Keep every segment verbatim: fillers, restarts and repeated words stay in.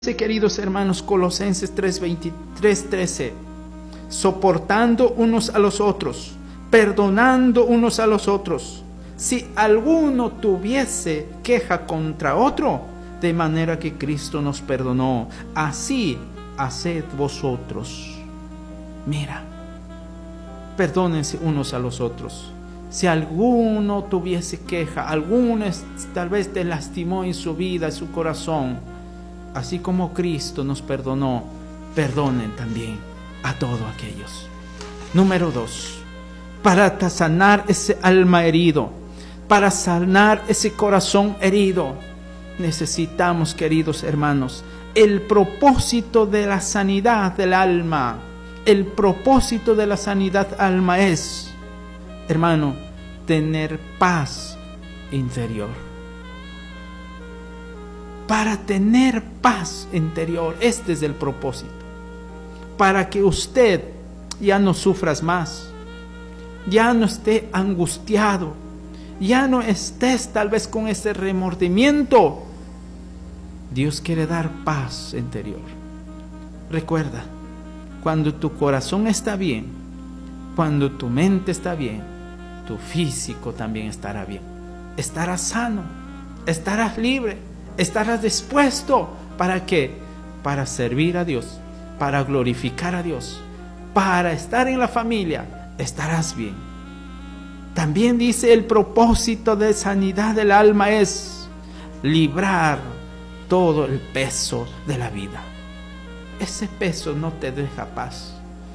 Queridos hermanos, Colosenses tres trece, soportando unos a los otros, perdonando unos a los otros, si alguno tuviese queja contra otro, de manera que Cristo nos perdonó, así haced vosotros. Mira, perdónense unos a los otros. Si alguno tuviese queja, alguno tal vez te lastimó en su vida, en su corazón, así como Cristo nos perdonó, perdonen también a todos aquellos. Número dos, para sanar ese alma herido, para sanar ese corazón herido, necesitamos, queridos hermanos, el propósito de la sanidad del alma. El propósito de la sanidad del alma es, hermano, tener paz interior. Para tener paz interior, este es el propósito. Para que usted ya no sufras más, ya no esté angustiado, ya no estés tal vez con ese remordimiento. Dios quiere dar paz interior. Recuerda, cuando tu corazón está bien, cuando tu mente está bien, tu físico también estará bien. Estarás sano, estarás libre. Estarás dispuesto, ¿para qué? Para servir a Dios, para glorificar a Dios, para estar en la familia, estarás bien. También dice el propósito de sanidad del alma es librar todo el peso de la vida. Ese peso no te deja paz.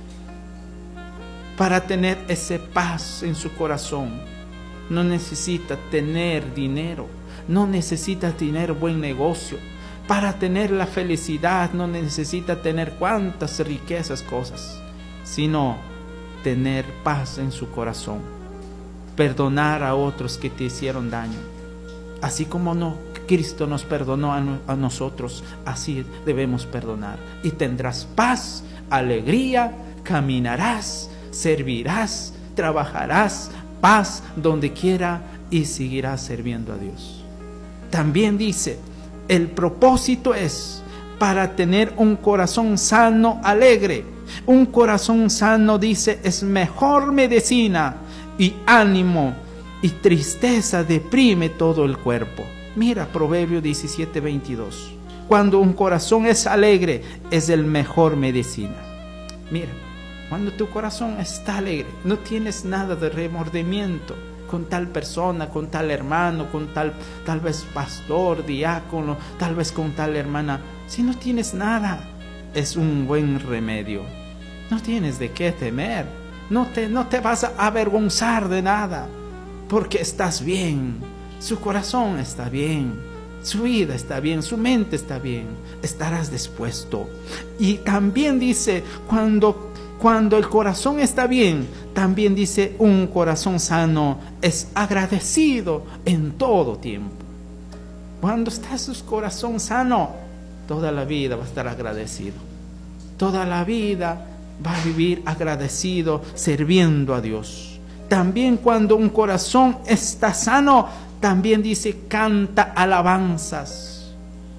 Para tener ese paz en su corazón, no necesita tener dinero. No necesita tener buen negocio. Para tener la felicidad no necesita tener cuantas riquezas, cosas, sino tener paz en su corazón. Perdonar a otros que te hicieron daño. Así como no, Cristo nos perdonó a, no, a nosotros, así debemos perdonar. Y tendrás paz, alegría, caminarás, servirás, trabajarás, paz donde quiera y seguirás sirviendo a Dios. También dice, el propósito es para tener un corazón sano, alegre. Un corazón sano, dice, es mejor medicina, y ánimo y tristeza deprime todo el cuerpo. Mira Proverbio diecisiete veintidós. Cuando un corazón es alegre, es el mejor medicina. Mira, cuando tu corazón está alegre, no tienes nada de remordimiento con tal persona, con tal hermano, con tal, tal vez pastor, diácono, tal vez con tal hermana. Si no tienes nada, es un buen remedio. No tienes de qué temer. No te, no te vas a avergonzar de nada, porque estás bien. Su corazón está bien, su vida está bien, su mente está bien. Estarás dispuesto. Y también dice, cuando Cuando el corazón está bien, también dice, un corazón sano es agradecido en todo tiempo. Cuando está su corazón sano, toda la vida va a estar agradecido. Toda la vida va a vivir agradecido, sirviendo a Dios. También cuando un corazón está sano, también dice, canta alabanzas.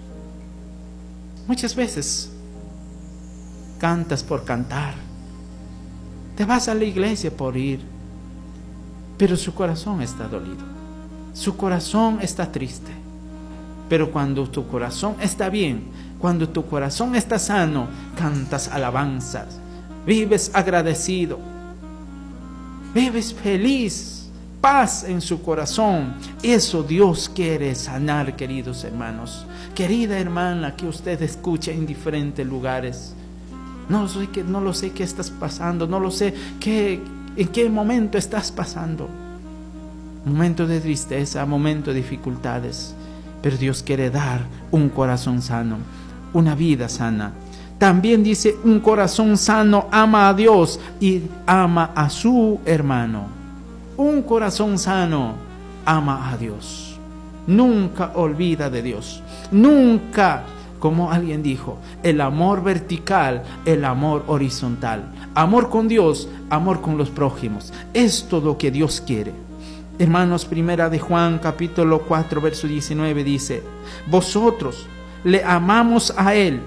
Muchas veces cantas por cantar. Te vas a la iglesia por ir, pero su corazón está dolido, su corazón está triste. Pero cuando tu corazón está bien, cuando tu corazón está sano, cantas alabanzas, vives agradecido, vives feliz, paz en su corazón. Eso Dios quiere sanar, queridos hermanos. Querida hermana que usted escucha en diferentes lugares, No lo sé, no lo sé qué estás pasando, no lo sé qué, en qué momento estás pasando. Momento de tristeza, momento de dificultades. Pero Dios quiere dar un corazón sano, una vida sana. También dice, un corazón sano ama a Dios y ama a su hermano. Un corazón sano ama a Dios. Nunca olvida de Dios. Nunca. Como alguien dijo, el amor vertical, el amor horizontal. Amor con Dios, amor con los prójimos. Es todo lo que Dios quiere. Hermanos, primera de Juan, capítulo cuatro, verso diecinueve dice, vosotros le amamos a Él,